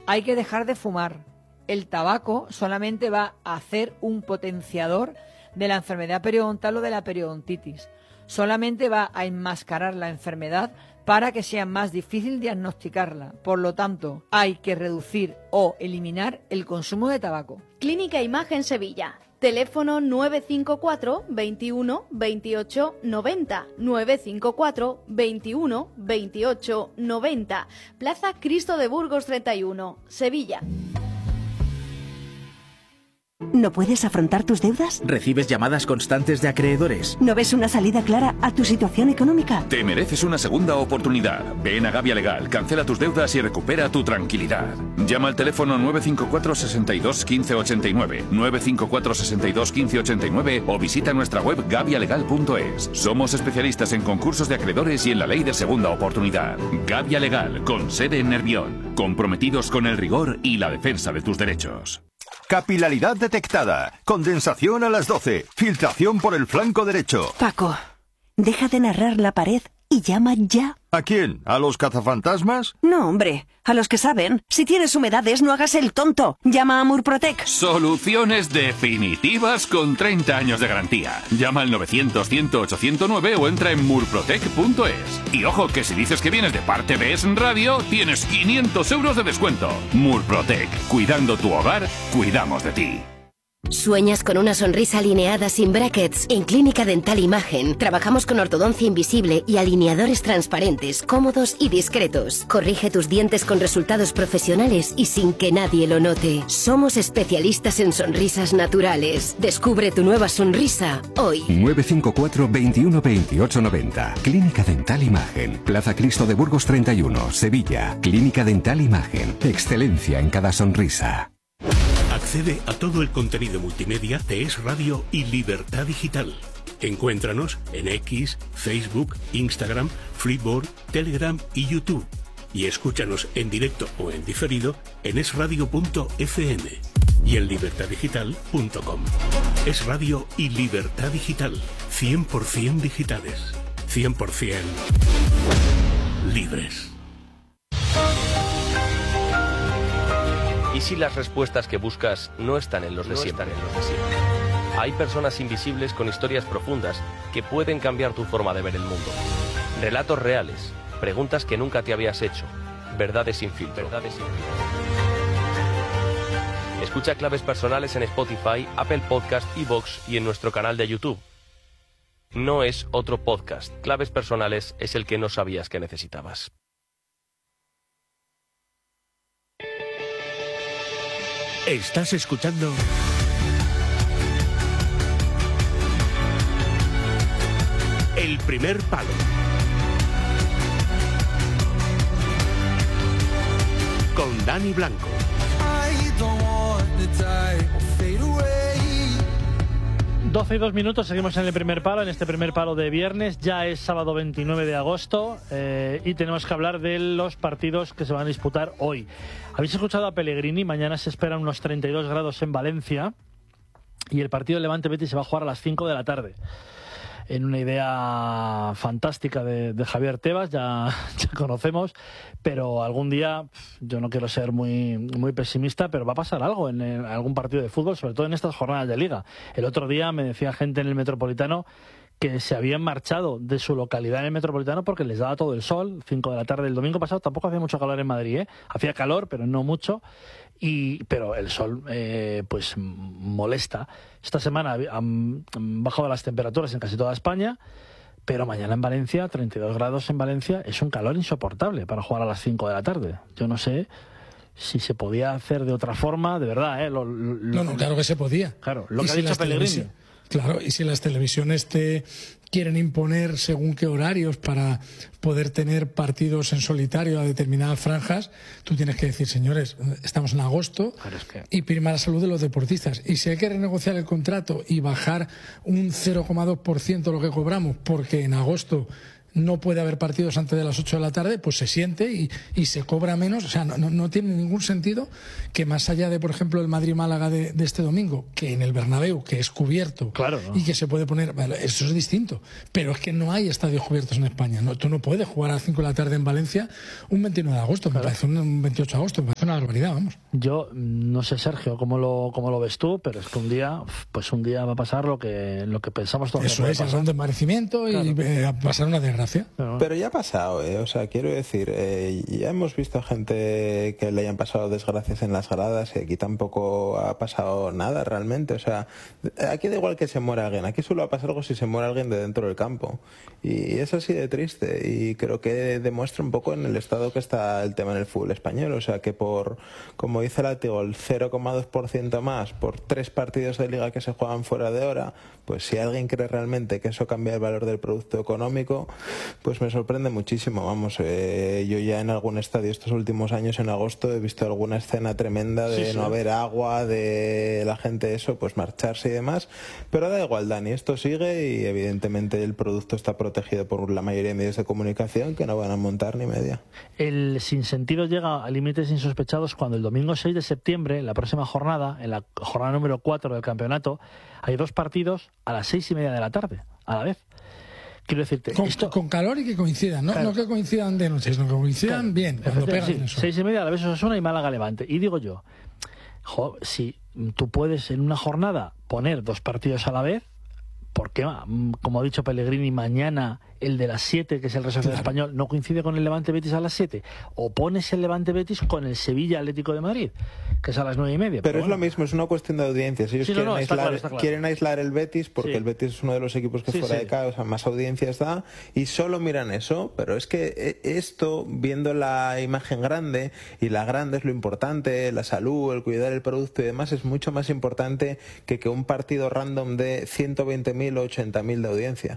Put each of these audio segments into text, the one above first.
Hay que dejar de fumar. El tabaco solamente va a hacer un potenciador de la enfermedad periodontal o de la periodontitis. Solamente va a enmascarar la enfermedad para que sea más difícil diagnosticarla. Por lo tanto, hay que reducir o eliminar el consumo de tabaco. Clínica Imagen Sevilla. Teléfono 954 21 28 90. 954 21 28 90. Plaza Cristo de Burgos 31, Sevilla. ¿No puedes afrontar tus deudas? ¿Recibes llamadas constantes de acreedores? ¿No ves una salida clara a tu situación económica? Te mereces una segunda oportunidad. Ven a Gavia Legal, cancela tus deudas y recupera tu tranquilidad. Llama al teléfono 954 62 15 89, 954 62 15 89 o visita nuestra web gavialegal.es. Somos especialistas en concursos de acreedores y en la ley de segunda oportunidad. Gavia Legal, con sede en Nervión. Comprometidos con el rigor y la defensa de tus derechos. Capilaridad detectada. Condensación a las 12. Filtración por el flanco derecho. Paco, deja de narrar la pared y llama ya. ¿A quién? ¿A los cazafantasmas? No, hombre, a los que saben. Si tienes humedades, no hagas el tonto. Llama a Murprotec. Soluciones definitivas con 30 años de garantía. Llama al 900-108-109 o entra en murprotec.es. Y ojo, que si dices que vienes de parte de Es Radio, tienes 500 euros de descuento. Murprotec. Cuidando tu hogar, cuidamos de ti. ¿Sueñas con una sonrisa alineada sin brackets? En Clínica Dental Imagen trabajamos con ortodoncia invisible y alineadores transparentes, cómodos y discretos. Corrige tus dientes con resultados profesionales y sin que nadie lo note. Somos especialistas en sonrisas naturales. Descubre tu nueva sonrisa hoy. 954 21 28 90. Clínica Dental Imagen. Plaza Cristo de Burgos 31, Sevilla. Clínica Dental Imagen. Excelencia en cada sonrisa. Accede a todo el contenido multimedia de Es Radio y Libertad Digital. Encuéntranos en X, Facebook, Instagram, Flipboard, Telegram y YouTube. Y escúchanos en directo o en diferido en esradio.fm y en libertaddigital.com. Es Radio y Libertad Digital. 100% digitales. 100% libres. ¿Y si las respuestas que buscas no están en los de siempre? Hay personas invisibles con historias profundas que pueden cambiar tu forma de ver el mundo. Relatos reales, preguntas que nunca te habías hecho, verdades sin filtro. Escucha Claves Personales en Spotify, Apple Podcast, iVoox y en nuestro canal de YouTube. No es otro podcast. Claves Personales es el que no sabías que necesitabas. Estás escuchando El Primer Palo. Con Dani Blanco. 12 y 2 minutos, seguimos en El Primer Palo, en este primer palo de viernes. Ya es sábado 29 de agosto y tenemos que hablar de los partidos que se van a disputar hoy. Habéis escuchado a Pellegrini, mañana se esperan unos 32 grados en Valencia y el partido Levante-Betis se va a jugar a las 5 de la tarde. En una idea fantástica de Javier Tebas, ya conocemos, pero algún día, yo no quiero ser muy pesimista, pero va a pasar algo en algún partido de fútbol, sobre todo en estas jornadas de Liga. El otro día me decía gente en el Metropolitano que se habían marchado de su localidad en el Metropolitano porque les daba todo el sol, 5 de la tarde. El domingo pasado tampoco hacía mucho calor en Madrid, ¿eh? Hacía calor, pero no mucho. Pero el sol pues molesta. Esta semana han bajado las temperaturas en casi toda España, pero mañana en Valencia, 32 grados en Valencia, es un calor insoportable para jugar a las 5 de la tarde. Yo no sé si se podía hacer de otra forma, de verdad, ¿eh? No, claro que se podía. Claro, lo que ha dicho Pellegrini. Claro, y si las televisiones te quieren imponer según qué horarios para poder tener partidos en solitario a determinadas franjas, tú tienes que decir, señores, estamos en agosto y prima la salud de los deportistas. Y si hay que renegociar el contrato y bajar un 0,2% lo que cobramos porque en agosto no puede haber partidos antes de las 8 de la tarde, pues se siente y se cobra menos. O sea, no tiene ningún sentido que más allá de, por ejemplo, el Madrid-Málaga de este domingo, que en el Bernabéu, que es cubierto, claro, ¿no? Y que se puede poner... Bueno, eso es distinto. Pero es que no hay estadios cubiertos en España. Tú no puedes jugar a las 5 de la tarde en Valencia un 29 de agosto, me parece un 28 de agosto, me parece parece una barbaridad, vamos. Yo no sé, Sergio, cómo lo ves tú, pero es que un día va a pasar lo que pensamos todos. Eso es, un desmerecimiento y va a pasar una desgracia. Pero ya ha pasado, o sea, quiero decir, ya hemos visto gente que le hayan pasado desgracias en las gradas y aquí tampoco ha pasado nada realmente. O sea, aquí da igual que se muera alguien, aquí solo va a pasar algo si se muere alguien de dentro del campo. Y es así de triste y creo que demuestra un poco en el estado que está el tema en el fútbol español. O sea, que por, como dice Látigo, el 0,2% más por 3 partidos de liga que se juegan fuera de hora, pues si alguien cree realmente que eso cambia el valor del producto económico, pues me sorprende muchísimo. Vamos, yo ya en algún estadio estos últimos años, en agosto, he visto alguna escena tremenda de no haber agua, de la gente pues marcharse y demás, pero da igual, Dani, esto sigue y evidentemente el producto está protegido por la mayoría de medios de comunicación que no van a montar ni media. El sinsentido llega a límites insospechados cuando el domingo 6 de septiembre, en la próxima jornada, en la jornada número 4 del campeonato, hay 2 partidos a las 6:30 de la tarde, a la vez. Quiero decirte, con calor y que coincidan, ¿no? Claro. No que coincidan de noche, sino que coincidan bien, cuando pegan eso. 6:30 a la vez Osasuna y Málaga Levante. Y digo yo, si tú puedes en una jornada poner 2 partidos a la vez, ¿por qué, como ha dicho Pellegrini, mañana el de las 7, que es el Real Español, no coincide con el Levante Betis a las 7? O pones el Levante Betis con el Sevilla Atlético de Madrid, que es a las 9:30. Pero es lo mismo, es una cuestión de audiencias. Ellos quieren aislar el Betis porque el Betis es uno de los equipos que fuera de casa más audiencias da, y solo miran eso. Pero es que esto, viendo la imagen grande, y la grande es lo importante, la salud, el cuidar el producto y demás, es mucho más importante que un partido random de 120.000 o 80.000 de audiencia.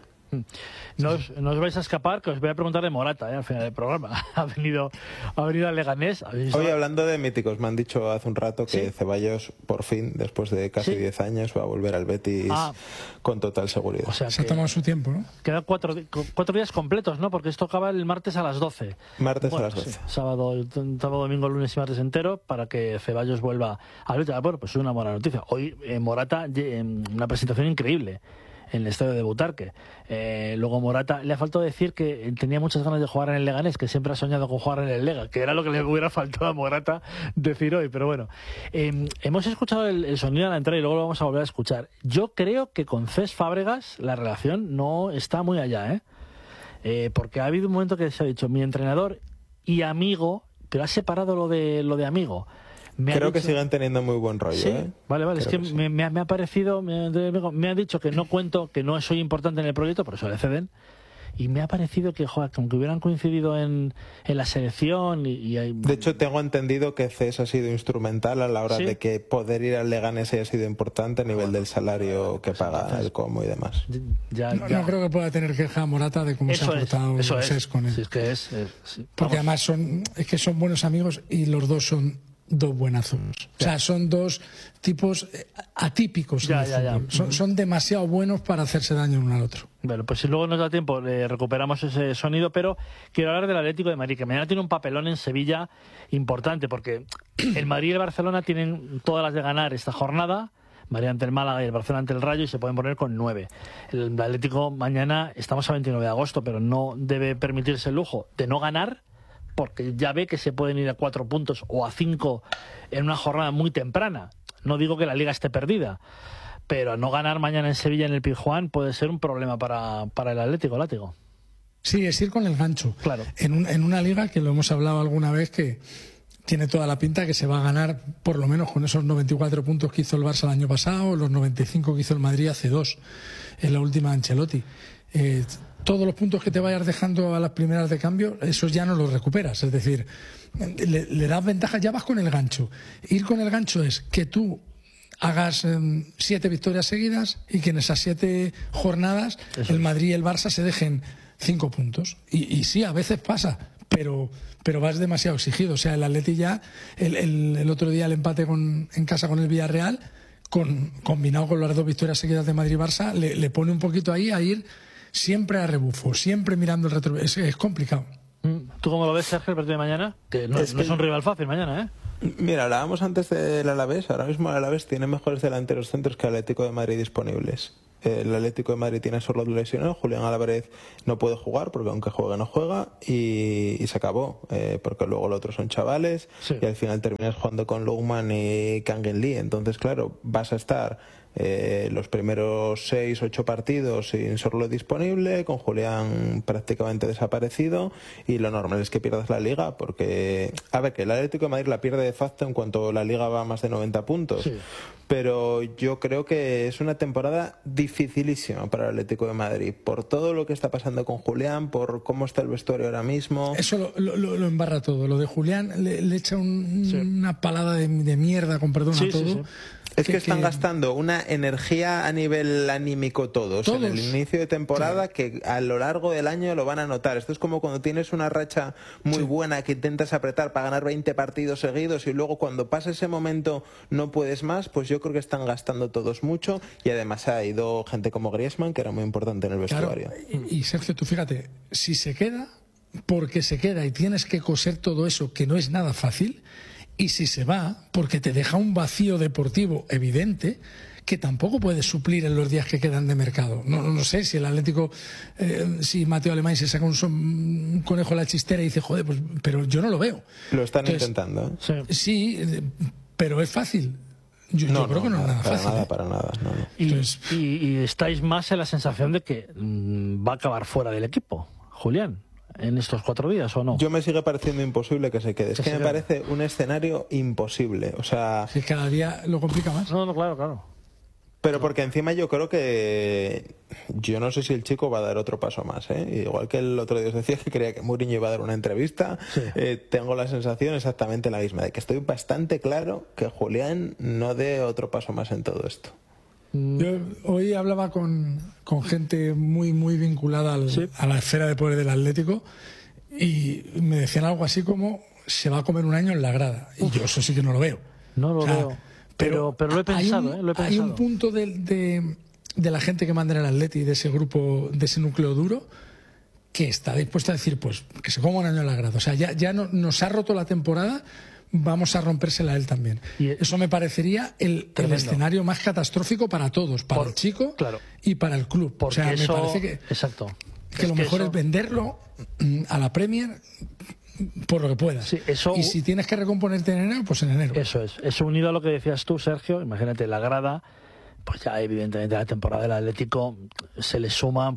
No os vais a escapar, que os voy a preguntar de Morata al final del programa. Ha venido al Leganés. Hoy, hablando de míticos, me han dicho hace un rato que Ceballos, por fin, después de casi 10 años, va a volver al Betis con total seguridad. O sea, se ha tomado su tiempo, ¿no? Quedan 4 días completos, ¿no? Porque esto acaba el martes a las 12. Martes a las 12. Sí. Sábado, domingo, lunes y martes entero para que Ceballos vuelva al Betis. Bueno, pues es una buena noticia. Hoy Morata, una presentación increíble en el estadio de Butarque. Luego Morata, le ha faltado decir que tenía muchas ganas de jugar en el Leganés, que siempre ha soñado con jugar en el Lega, que era lo que le hubiera faltado a Morata decir hoy, pero bueno. Hemos escuchado el sonido a la entrada y luego lo vamos a volver a escuchar. Yo creo que con Cés Fábregas la relación no está muy allá, porque ha habido un momento que se ha dicho mi entrenador y amigo, pero ha separado lo de amigo. Creo que siguen teniendo muy buen rollo. Sí, vale, es que me ha parecido, me ha dicho que no cuento, que no soy importante en el proyecto, por eso le ceden, y me ha parecido que, aunque hubieran coincidido en la selección De hecho, tengo entendido que Cés ha sido instrumental a la hora de que poder ir al Leganés haya sido importante a nivel del salario que paga el Como y demás. No creo que pueda tener queja Morata de cómo se ha portado Cés con él. Sí, es que porque además son buenos amigos y los dos son 2 buenazos. O sea, son 2 tipos atípicos en el fútbol. Son demasiado buenos para hacerse daño uno al otro. Bueno, pues si luego nos da tiempo recuperamos ese sonido, pero quiero hablar del Atlético de Madrid, que mañana tiene un papelón en Sevilla importante, porque el Madrid y el Barcelona tienen todas las de ganar esta jornada. Madrid ante el Málaga y el Barcelona ante el Rayo, y se pueden poner con 9. El Atlético mañana, estamos a 29 de agosto, pero no debe permitirse el lujo de no ganar, porque ya ve que se pueden ir a 4 puntos o a 5 en una jornada muy temprana. No digo que la Liga esté perdida, pero no ganar mañana en Sevilla en el Pizjuán puede ser un problema para el Atlético, Látigo. Sí, es ir con el gancho. Claro. En una Liga que lo hemos hablado alguna vez, que tiene toda la pinta que se va a ganar por lo menos con esos 94 puntos que hizo el Barça el año pasado, los 95 que hizo el Madrid hace 2 en la última Ancelotti. Todos los puntos que te vayas dejando a las primeras de cambio, esos ya no los recuperas. Es decir, le das ventaja, ya vas con el gancho. Ir con el gancho es que tú hagas 7 victorias seguidas y que en esas 7 jornadas el Madrid y el Barça se dejen 5 puntos. Y sí, a veces pasa, pero vas demasiado exigido. O sea, el Atleti ya, el otro día el empate en casa con el Villarreal, combinado con las 2 victorias seguidas de Madrid y Barça, le pone un poquito ahí a ir siempre a rebufo, siempre mirando el retrovisor. Es complicado. ¿Tú cómo lo ves, Sergio, el partido de mañana? Que no es un rival fácil mañana, ¿eh? Mira, hablábamos antes del Alavés. Ahora mismo el Alavés tiene mejores delanteros centros que el Atlético de Madrid disponibles. El Atlético de Madrid tiene solo 2 lesiones, Julián Álvarez no puede jugar porque aunque juegue no juega y se acabó, porque luego los otros son chavales y al final terminas jugando con Lookman y Kangin Lee. Entonces, claro, vas a estar los primeros 6-8 partidos sin Sorlo disponible, con Julián prácticamente desaparecido, y lo normal es que pierdas la Liga, porque, a ver, que el Atlético de Madrid la pierde de facto en cuanto la Liga va a más de 90 puntos, pero yo creo que es una temporada dificilísima para el Atlético de Madrid, por todo lo que está pasando con Julián, por cómo está el vestuario ahora mismo. Eso lo embarra todo. Lo de Julián le echa una palada de mierda, con perdón a todo. Es que están gastando una energía a nivel anímico todos en el inicio de temporada que a lo largo del año lo van a notar. Esto es como cuando tienes una racha muy buena que intentas apretar para ganar 20 partidos seguidos y luego cuando pasa ese momento no puedes más. Pues yo creo que están gastando todos mucho, y además ha ido gente como Griezmann, que era muy importante en el vestuario. Y Sergio, tú fíjate, si se queda, porque se queda y tienes que coser todo eso, que no es nada fácil. Y si se va, porque te deja un vacío deportivo evidente que tampoco puedes suplir en los días que quedan de mercado. No sé si el Atlético, si Mateo Alemán se saca un conejo de la chistera y dice, joder, pues, pero yo no lo veo. Lo están intentando. Sí, pero es fácil. Yo creo que no es nada fácil. Para nada. No. Y estáis más en la sensación de que va a acabar fuera del equipo, Julián, en estos 4 días, ¿o no? Yo me sigue pareciendo imposible que se quede. Es que me parece un escenario imposible. O sea, si cada día lo complica más. No, claro. Pero porque encima yo creo que... Yo no sé si el chico va a dar otro paso más, ¿eh? Igual que el otro día os decía que creía que Mourinho iba a dar una entrevista, tengo la sensación exactamente la misma, de que estoy bastante claro que Julián no dé otro paso más en todo esto. Yo hoy hablaba con gente muy vinculada a la esfera de poder del Atlético y me decían algo así como se va a comer un año en la grada. Y yo eso sí que no lo veo. No lo veo. Pero lo he pensado, lo he pensado. Hay un punto de la gente que manda en el Atleti, de ese grupo, de ese núcleo duro, que está dispuesto a decir, pues, que se coma un año en la grada. O sea, ya nos ha roto la temporada, vamos a rompérsela a él también. Y eso me parecería el escenario más catastrófico para todos, para el chico y para el club. O sea, me parece que, que lo mejor es venderlo a la Premier por lo que puedas. Y si tienes que recomponerte en enero, pues en enero. Eso es. Eso unido a lo que decías tú, Sergio, imagínate la grada, pues ya evidentemente a la temporada del Atlético se le suma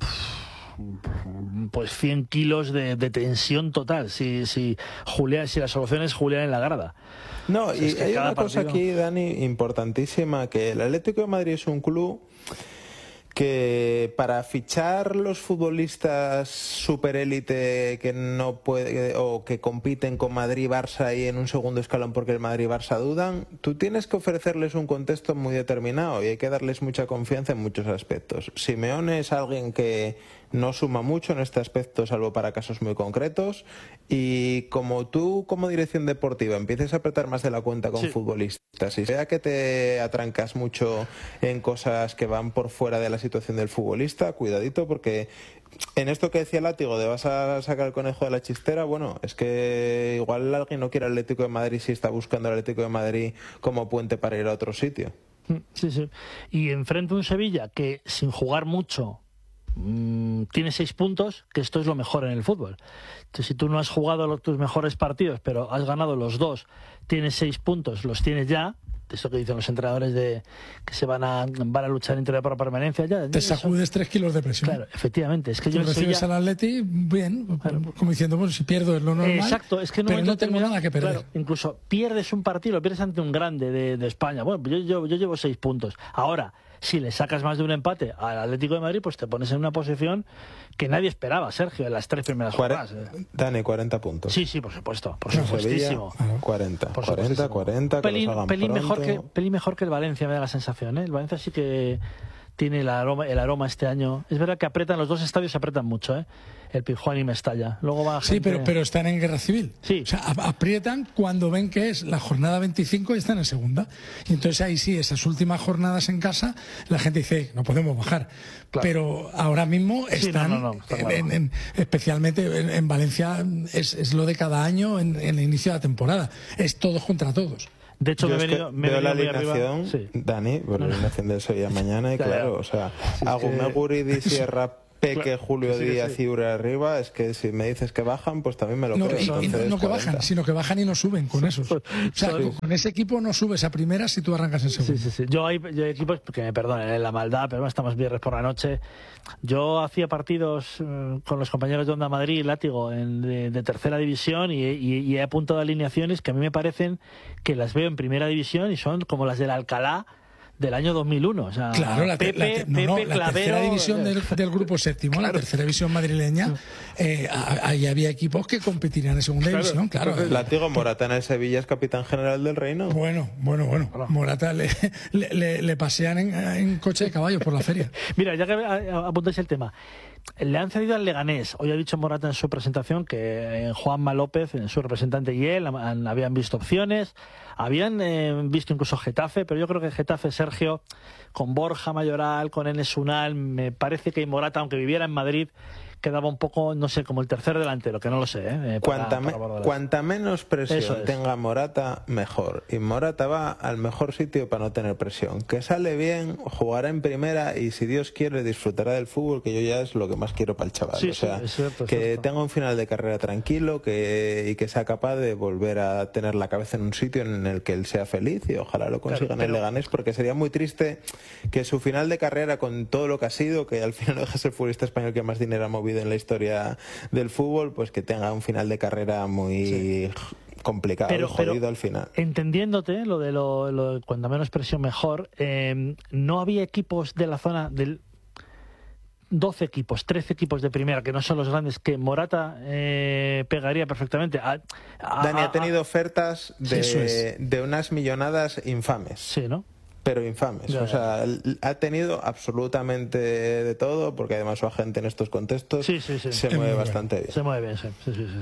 pues 100 kilos de tensión total si la solución es Julián en la grada. No, pues y hay una cosa aquí, Dani, importantísima, que el Atlético de Madrid es un club que para fichar los futbolistas superélite que no puede o que compiten con Madrid y Barça y en un segundo escalón porque el Madrid y Barça dudan, tú tienes que ofrecerles un contexto muy determinado y hay que darles mucha confianza en muchos aspectos. Simeone es alguien que no suma mucho en este aspecto, salvo para casos muy concretos, y como tú como dirección deportiva empieces a apretar más de la cuenta con futbolistas y sea que te atrancas mucho en cosas que van por fuera de la situación del futbolista, cuidadito, porque en esto que decía Látigo de vas a sacar el conejo de la chistera, bueno, es que igual alguien no quiere el Atlético de Madrid si está buscando el Atlético de Madrid como puente para ir a otro sitio. Sí. Y enfrente un Sevilla que sin jugar mucho tiene 6 puntos, que esto es lo mejor en el fútbol. Entonces, si tú no has jugado tus mejores partidos, pero has ganado los 2, tienes 6 puntos, los tienes ya. Esto que dicen los entrenadores de que se van a luchar entre por la permanencia, ya te sacudes 3 kilos de presión. Claro, efectivamente. Es que tú yo recibes al Atleti bien, como diciendo, bueno, si pierdo es lo normal. Exacto, es que pero no tengo nada que perder. Claro, incluso pierdes un partido, lo pierdes ante un grande de España. Bueno, yo llevo 6 puntos. Ahora, si le sacas más de un empate al Atlético de Madrid, pues te pones en una posición que nadie esperaba, Sergio, en las 3 primeras jornadas. Dani, 40 puntos. Sí, por supuesto, por supuestísimo. Sevilla, 40, pelín mejor que el Valencia, me da la sensación, ¿eh? El Valencia sí que tiene el aroma este año. Es verdad que apretan, los dos estadios se apretan mucho, ¿eh? el Pizjuán y Mestalla. Luego va Sí, gente... pero están en guerra civil. Sí. O sea, aprietan cuando ven que es la jornada 25 y están en segunda. Y entonces ahí sí, esas últimas jornadas en casa, la gente dice, no podemos bajar. Claro. Pero ahora mismo están, especialmente en Valencia, es lo de cada año en el inicio de la temporada. Es todos contra todos. De hecho, veo la alineación, Dani, por la alineación del Sevilla mañana, y claro, o sea, Agumeguri, Sierra, Peque, Julio Díaz y Ure arriba, es que si me dices que bajan, pues también me lo creo. Y no que bajan, sino que bajan y no suben con esos. O sea, con ese equipo no subes a primera si tú arrancas en segunda. Sí. Yo hay equipos que me perdonen la maldad, pero estamos viernes por la noche. Yo hacía partidos con los compañeros de Onda Madrid y Látigo de tercera división y he apuntado alineaciones que a mí me parecen que las veo en primera división y son como las del Alcalá del año 2001. O sea, claro, la tercera división del grupo séptimo, claro. La tercera división madrileña, ahí había equipos que competirían en segunda división, claro. Látigo, Morata en el Sevilla es capitán general del Reino. Bueno. Morata le pasean en coche de caballo por la feria. Mira, ya que apuntáis el tema, le han cedido al Leganés. Hoy ha dicho Morata en su presentación que Juanma López, su representante, y él habían visto opciones, habían visto incluso Getafe, pero yo creo que Getafe, Sergio, con Borja Mayoral, con Enes Unal, me parece que Morata, aunque viviera en Madrid, quedaba un poco, no sé, como el tercer delantero, que no lo sé. Cuanta menos presión tenga Morata, mejor. Y Morata va al mejor sitio para no tener presión. Que sale bien, jugará en primera y si Dios quiere disfrutará del fútbol, que yo ya es lo que más quiero para el chaval. Sí, o sea, es cierto, que tenga un final de carrera tranquilo y que sea capaz de volver a tener la cabeza en un sitio en el que él sea feliz, y ojalá lo consiga en el Leganés, porque sería muy triste que su final de carrera, con todo lo que ha sido, que al final no deja de ser el futbolista español que más dinero ha movido en la historia del fútbol, pues que tenga un final de carrera muy complicado, jodido al final. Entendiéndote lo de cuanta menos presión mejor, no había equipos de la zona del 12 equipos, 13 equipos de primera, que no son los grandes, que Morata pegaría perfectamente. Dani ha tenido ofertas de unas millonadas infames. Sí, ¿no? Pero infames. O sea, ha tenido absolutamente de todo, porque además su agente en estos contextos se mueve bastante bien. Se mueve bien, sí.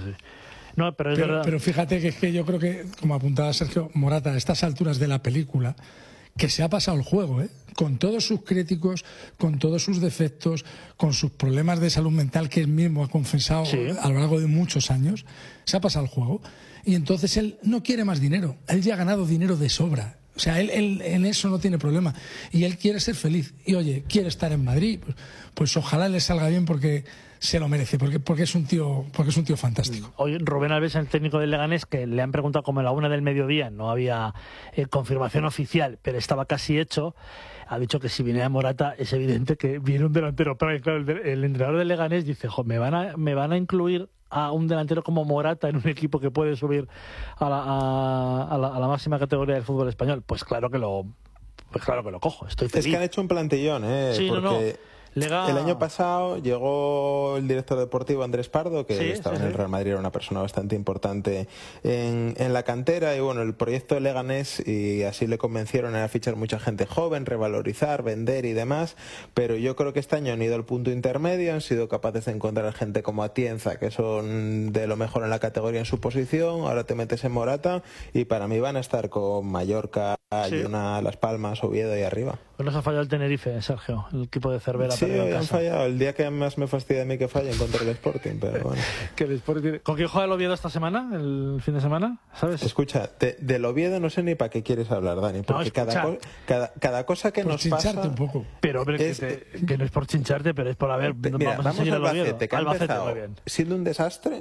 No, pero es verdad. Pero fíjate que es que yo creo que, como apuntaba Sergio, Morata, a estas alturas de la película, que se ha pasado el juego, con todos sus críticos, con todos sus defectos, con sus problemas de salud mental que él mismo ha confesado a lo largo de muchos años, se ha pasado el juego. Y entonces él no quiere más dinero. Él ya ha ganado dinero de sobra. O sea, él en eso no tiene problema. Y él quiere ser feliz. Y oye, quiere estar en Madrid. Pues ojalá le salga bien, porque se lo merece, porque es un tío fantástico. Hoy Rubén Alves, el técnico del Leganés, que le han preguntado como a la 1 del mediodía, no había confirmación oficial, pero estaba casi hecho, ha dicho que si viene a Morata es evidente que viene un delantero. Pero claro, el entrenador del Leganés dice, me van a incluir a un delantero como Morata en un equipo que puede subir a la máxima categoría del fútbol español. Pues claro que lo cojo, estoy feliz. Es que han hecho un plantillón, porque el año pasado llegó el director deportivo Andrés Pardo, que estaba en el Real Madrid, era una persona bastante importante en la cantera, y bueno, el proyecto de Leganés, y así le convencieron, era fichar mucha gente joven, revalorizar, vender y demás, pero yo creo que este año han ido al punto intermedio, han sido capaces de encontrar gente como Atienza, que son de lo mejor en la categoría en su posición. Ahora te metes en Morata y para mí van a estar con Mallorca, Girona, Las Palmas, Oviedo y arriba. Pues nos ha fallado el Tenerife, Sergio, el equipo de Cervera. Sí, han fallado. El día que más me fastidia a mí que fallen contra el Sporting, pero bueno. ¿Con quién juega el Oviedo esta semana, el fin de semana? ¿Sabes? Escucha, del Oviedo no sé ni para qué quieres hablar, Dani, porque cada cosa que nos pasa... un poco. Pero hombre, que no es por chincharte, pero es por vamos a seguir al Albacete, que ha empezado siendo un desastre,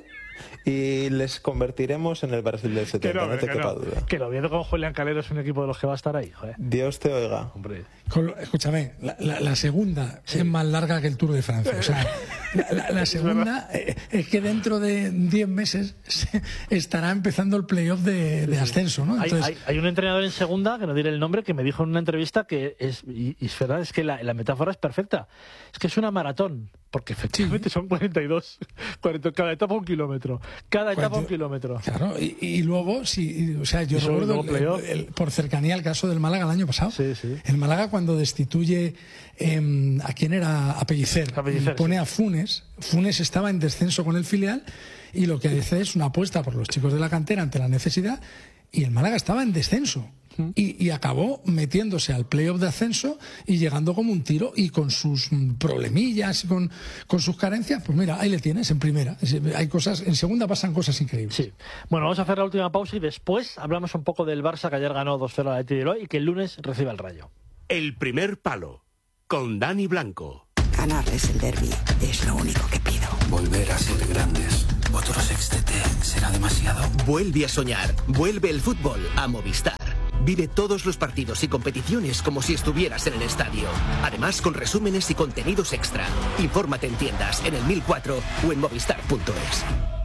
y les convertiremos en el Brasil del 70, no te quepa duda. Que el Oviedo con Julián Calero es un equipo de los que va a estar ahí, joder. Dios te oiga. Hombre. Escúchame, la segunda es más larga que el Tour de Francia. O sea, la segunda es que dentro de 10 meses estará empezando el playoff de ascenso, ¿no? Entonces, hay un entrenador en segunda, que no diré el nombre, que me dijo en una entrevista que es verdad, es que la metáfora es perfecta. Es que es una maratón. Porque efectivamente son 42. Cada etapa 1 kilómetro. Cada etapa 1 kilómetro. Claro, y luego, yo recuerdo por cercanía el caso del Málaga el año pasado. Sí. El Málaga cuando destituye a quién era, a Pellicer, pone a Funes. Funes estaba en descenso con el filial y lo que hace es una apuesta por los chicos de la cantera ante la necesidad, y el Málaga estaba en descenso. Y acabó metiéndose al playoff de ascenso y llegando como un tiro, y con sus problemillas, con sus carencias, pues mira, ahí le tienes en primera. Hay cosas, en segunda pasan cosas increíbles. Sí. Bueno, vamos a hacer la última pausa y después hablamos un poco del Barça, que ayer ganó 2-0 al Athletic de Bilbao y que el lunes recibe el Rayo. El primer palo, con Dani Blanco. Ganarles el derbi es lo único que pido. Volver a ser grandes. Otro sextete será demasiado. Vuelve a soñar. Vuelve el fútbol a Movistar. Vive todos los partidos y competiciones como si estuvieras en el estadio. Además, con resúmenes y contenidos extra. Infórmate en tiendas, en el 1004 o en movistar.es.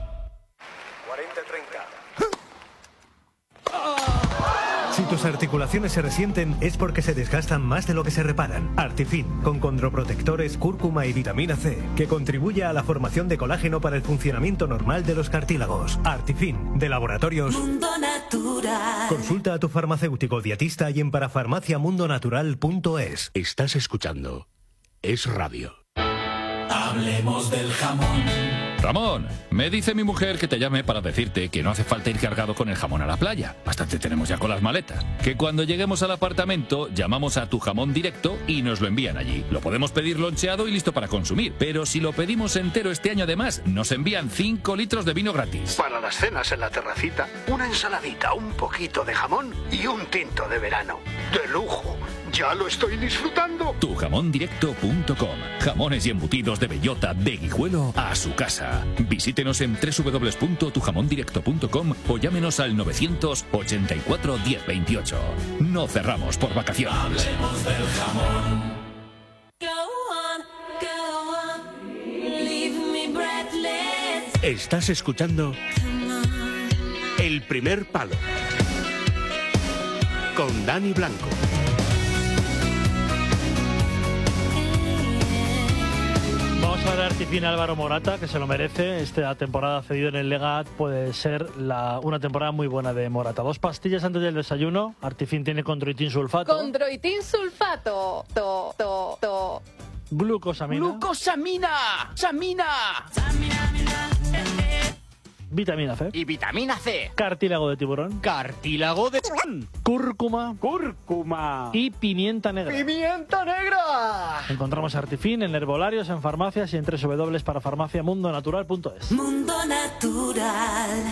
Si tus articulaciones se resienten es porque se desgastan más de lo que se reparan. Artifin, con condroprotectores, cúrcuma y vitamina C, que contribuye a la formación de colágeno para el funcionamiento normal de los cartílagos. Artifin, de Laboratorios Mundo Natural. Consulta a tu farmacéutico dietista y en parafarmaciamundonatural.es. Estás escuchando Es Radio. Hablemos del jamón. Ramón, me dice mi mujer que te llame para decirte que no hace falta ir cargado con el jamón a la playa. Bastante tenemos ya con las maletas. Que cuando lleguemos al apartamento llamamos a Tu Jamón Directo y nos lo envían allí. Lo podemos pedir loncheado y listo para consumir. Pero si lo pedimos entero este año además, nos envían 5 litros de vino gratis. Para las cenas en la terracita, una ensaladita, un poquito de jamón y un tinto de verano. ¡De lujo! ¡Ya lo estoy disfrutando! Tujamondirecto.com. Jamones y embutidos de bellota, de Guijuelo a su casa. Visítenos en www.tujamondirecto.com o llámenos al 984 1028. No cerramos por vacaciones. Hablemos del jamón. Estás escuchando El primer palo, con Dani Blanco. Vamos a hablar de Artifin Álvaro Morata, que se lo merece. Esta temporada cedido en el Legat puede ser una temporada muy buena de Morata. 2 pastillas antes del desayuno. Artifin tiene condroitin sulfato. Condroitin sulfato. Glucosamina. ¡Glucosamina! ¡Samina! Vitamina C. Y vitamina C. Cartílago de tiburón. Cartílago de tiburón. Cúrcuma. Cúrcuma. Y pimienta negra. ¡Pimienta negra! Encontramos Artifin en herbolarios, en farmacias y en www.parafarmaciamundonatural.es. Mundo Natural.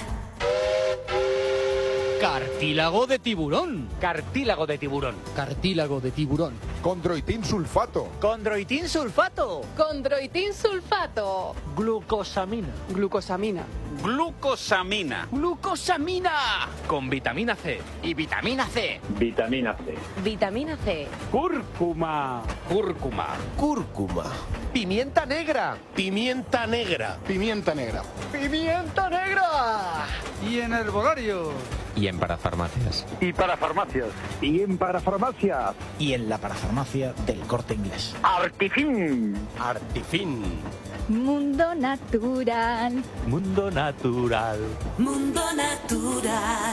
Cartílago de tiburón. Cartílago de tiburón. Cartílago de tiburón. Condroitin sulfato. Condroitin sulfato. Condroitin sulfato. Glucosamina. Glucosamina. Glucosamina. Glucosamina. Con vitamina C. Y vitamina C. Vitamina C. Vitamina C. Cúrcuma. Cúrcuma. Cúrcuma. Pimienta negra. Pimienta negra. Pimienta negra. Pimienta negra. Y en herbolario. Y en parafarmacias. Y para farmacias. Y en parafarmacias. Y en la parafarmacia del Corte Inglés. Artifin. Artifin. Mundo Natural. Mundo Natural. Mundo Natural.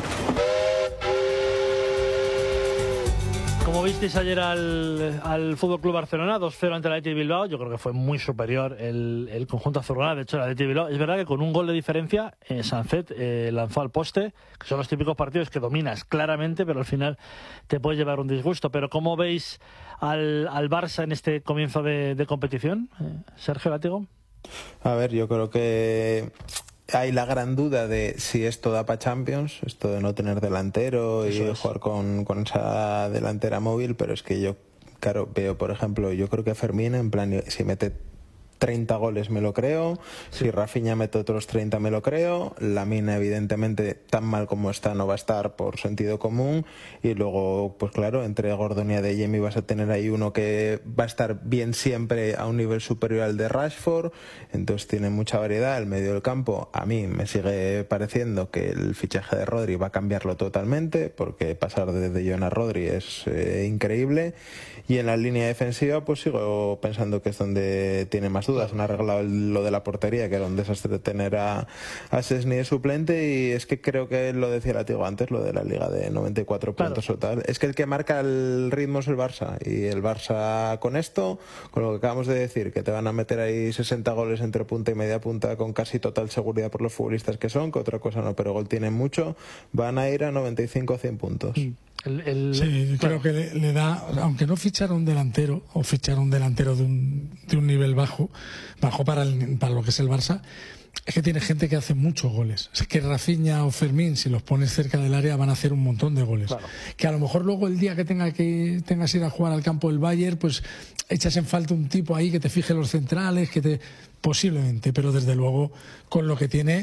Como visteis ayer al Fútbol Club Barcelona, 2-0 ante el Athletic de Bilbao, yo creo que fue muy superior el conjunto azulgrana. De hecho, el Athletic de Bilbao, es verdad que con un gol de diferencia, Sancet lanzó al poste, que son los típicos partidos que dominas claramente, pero al final te puedes llevar un disgusto. Pero ¿cómo veis al Barça en este comienzo de competición? Sergio Látigo. A ver, yo creo que hay la gran duda de si esto da para Champions, esto de no tener delantero y jugar con esa delantera móvil, pero es que yo, claro, veo, por ejemplo, yo creo que Fermín, en plan, si mete 30 goles me lo creo, si Rafinha mete otros 30 me lo creo, Lamine evidentemente tan mal como está no va a estar por sentido común, y luego pues claro, entre Gordon y Adeyemi vas a tener ahí uno que va a estar bien siempre a un nivel superior al de Rashford, entonces tiene mucha variedad. El medio del campo a mí me sigue pareciendo que el fichaje de Rodri va a cambiarlo totalmente, porque pasar de De Jong a Rodri es increíble, y en la línea defensiva pues sigo pensando que es donde tiene más dudas. Han arreglado lo de la portería, que era un desastre tener a Szczęsny de suplente, y es que creo que lo decía Latigo antes, lo de la liga de 94 puntos o tal, es que el que marca el ritmo es el Barça, y el Barça con esto, con lo que acabamos de decir, que te van a meter ahí 60 goles entre punta y media punta con casi total seguridad por los futbolistas que son, que otra cosa no, pero gol tienen mucho, van a ir a 95 o 100 puntos. Sí, creo que le da, aunque no fichara un delantero, o fichara un delantero de un nivel bajo para lo que es el Barça, es que tiene gente que hace muchos goles. Es que Rafinha o Fermín, si los pones cerca del área, van a hacer un montón de goles. Claro. Que a lo mejor luego el día que tengas que ir a jugar al campo del Bayern, pues echas en falta un tipo ahí que te fije los centrales, posiblemente, pero desde luego con lo que tiene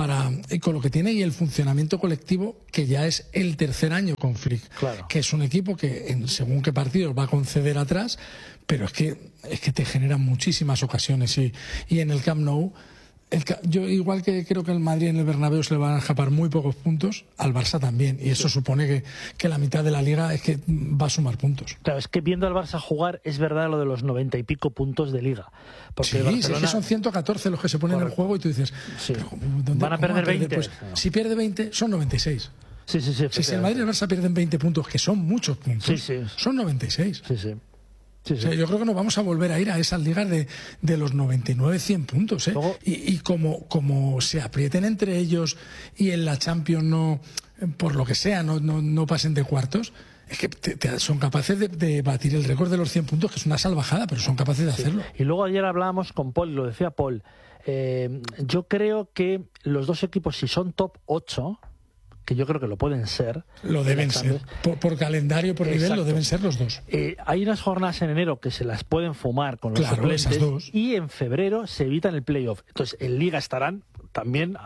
y el funcionamiento colectivo, que ya es el tercer año con Flick, que es un equipo que según qué partidos va a conceder atrás, pero es que te generan muchísimas ocasiones, y en el Camp Nou yo igual que creo que el Madrid en el Bernabéu se le van a escapar muy pocos puntos, al Barça también, y eso supone que la mitad de la liga es que va a sumar puntos. Claro, es que viendo al Barça jugar es verdad lo de los 90 y pico puntos de liga, porque sí, Barcelona... es que son 114 los que se ponen en el juego, y tú dices, van a perder 20. Pues, si pierde 20 son 96. Sí, si el Madrid y el Barça pierden 20 puntos, que son muchos puntos, son 96. O sea, yo creo que nos vamos a volver a ir a esas ligas de los 99-100 puntos, ¿eh? Luego, y como se aprieten entre ellos y en la Champions no, por lo que sea, no pasen de cuartos, es que son capaces de batir el récord de los 100 puntos, que es una salvajada, pero son capaces de hacerlo. Y luego ayer hablábamos con Paul, lo decía Paul, yo creo que los dos equipos, si son top 8... que yo creo que lo pueden ser. Lo deben ser. Por calendario, por nivel, lo deben ser los dos. Hay unas jornadas en enero que se las pueden fumar con los suplentes, esas dos. Y en febrero se evitan el playoff. Entonces, en Liga estarán también,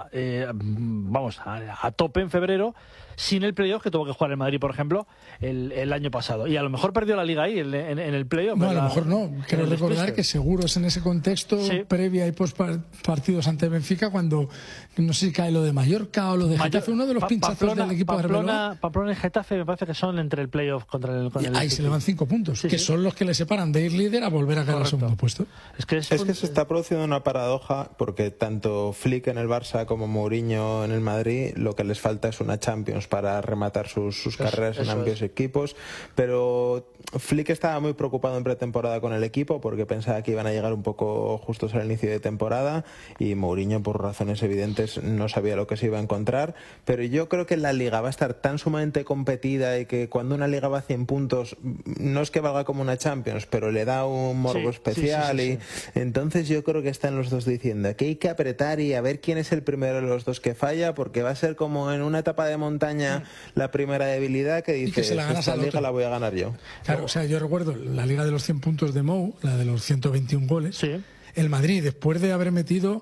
a tope en febrero, sin el playoff que tuvo que jugar el Madrid, por ejemplo, el año pasado. Y a lo mejor perdió la Liga ahí, en el playoff. No, a lo mejor no. Quiero recordar que seguro es en ese contexto, previa y post partidos ante Benfica, cuando no sé si cae lo de Mallorca o lo de Getafe, uno de los pinchazos del equipo de Arbeloa. Pamplona y Getafe me parece que son entre el playoff contra el ahí se le van 5 puntos, que son los que le separan de ir líder a volver a caer al segundo puesto. Es que se está produciendo una paradoja, porque tanto Flick en el Barça como Mourinho en el Madrid, lo que les falta es una Champions para rematar sus carreras en ambos equipos, pero Flick estaba muy preocupado en pretemporada con el equipo, porque pensaba que iban a llegar un poco justos al inicio de temporada, y Mourinho, por razones evidentes, no sabía lo que se iba a encontrar. Pero yo creo que la Liga va a estar tan sumamente competida, y que cuando una Liga va a 100 puntos no es que valga como una Champions, pero le da un morbo especial, y entonces yo creo que están los dos diciendo que hay que apretar y a ver quién es el primero de los dos que falla, porque va a ser como en una etapa de montaña la primera debilidad, que dices, esta Liga la voy a ganar yo. Claro, o sea, yo recuerdo la Liga de los 100 puntos de Mou, la de los 121 goles, el Madrid, después de haber metido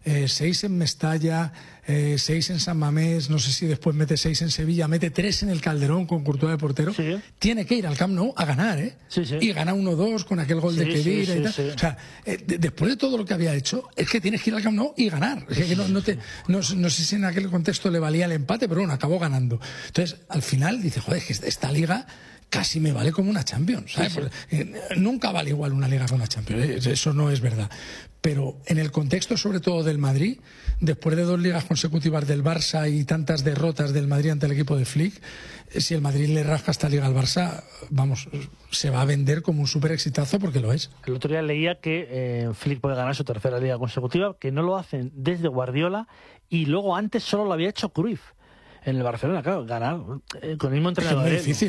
6 en Mestalla, 6 en San Mamés, no sé si después mete 6 en Sevilla, mete 3 en el Calderón con Courtois de portero, tiene que ir al Camp Nou a ganar, y gana 1-2 con aquel gol de Kedira y tal. O sea, después de todo lo que había hecho, es que tienes que ir al Camp Nou y ganar. Es que no sé si en aquel contexto le valía el empate, pero bueno, acabó ganando. Entonces, al final dice, joder, es que esta Liga casi me vale como una Champions, ¿sabes? Nunca vale igual una Liga con una Champions, eso no es verdad. Pero en el contexto sobre todo del Madrid, después de 2 ligas consecutivas del Barça y tantas derrotas del Madrid ante el equipo de Flick, si el Madrid le rasca esta liga al Barça, vamos, se va a vender como un súper exitazo, porque lo es. El otro día leía que Flick puede ganar su tercera liga consecutiva, que no lo hacen desde Guardiola, y luego antes solo lo había hecho Cruyff en el Barcelona. Claro, ganar con el mismo entrenador. Es muy difícil.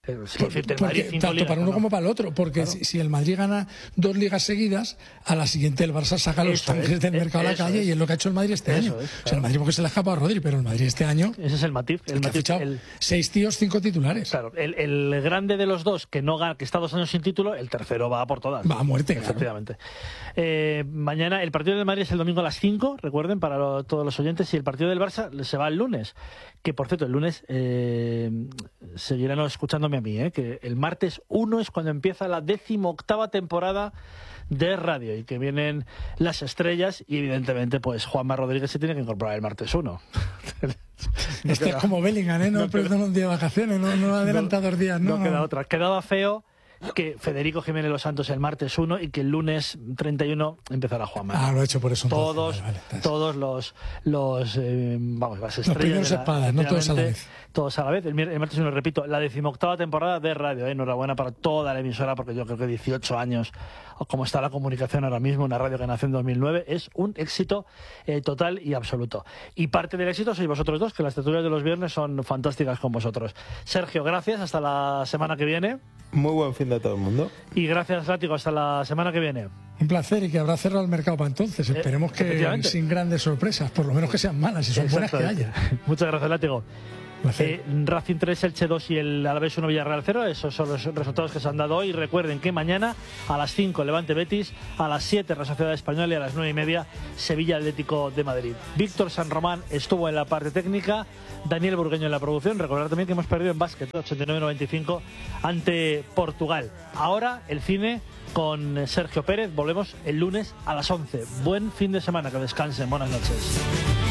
Tanto para uno como para el otro, porque si el Madrid gana 2 ligas seguidas, a la siguiente el Barça saca los tanques del mercado a la calle, y es lo que ha hecho el Madrid este año. O sea, el Madrid porque se le ha escapado a Rodri, pero el Madrid este año... Ese es el matiz. Ha fichado 6 tíos, 5 titulares. Claro, el grande de los dos que está 2 años sin título, el tercero va por todas. Va a muerte, efectivamente. Mañana el partido del Madrid es el domingo a las 5, recuerden, para todos los oyentes, y el partido del Barça se va el lunes. Que, por cierto, el lunes seguirán escuchándome a mí, que el martes 1 es cuando empieza la 18ª temporada de radio y que vienen las estrellas y, evidentemente, pues Juanma Rodríguez se tiene que incorporar el martes 1. Es como Bellingham, no perdona un día de vacaciones, no adelanta 2 días. No queda otra. Quedaba feo que Federico Jiménez Los Santos el martes 1 y que el lunes 31 empezará Juanma. Lo he hecho por eso. Todos las estrellas. Los primeros espadas, no todos a la vez. Todos a la vez. El martes 1, repito, la 18ª temporada de radio. Enhorabuena para toda la emisora, porque yo creo que 18 años, como está la comunicación ahora mismo, una radio que nació en 2009, es un éxito total y absoluto. Y parte del éxito sois vosotros dos, que las tertulias de los viernes son fantásticas con vosotros. Sergio, gracias, hasta la semana que viene. Muy buen fin de todo el mundo. Y gracias, Látigo, hasta la semana que viene. Un placer, y que habrá cerrado el mercado para entonces. Esperemos que sin grandes sorpresas, por lo menos que sean malas, y son buenas que haya. Muchas gracias, Látigo. Racing 3, Elche 2 y el Alavés 1, Villarreal 0. Esos son los resultados que se han dado hoy. Recuerden que mañana a las 5 Levante Betis, a las 7 Real Sociedad Española y a las 9:30 Sevilla Atlético de Madrid. Víctor San Román estuvo en la parte técnica, Daniel Burgueño en la producción. Recordar también que hemos perdido en básquet 89-95 ante Portugal. Ahora el cine con Sergio Pérez. Volvemos el lunes a las 11. Buen fin de semana, que descansen. Buenas noches.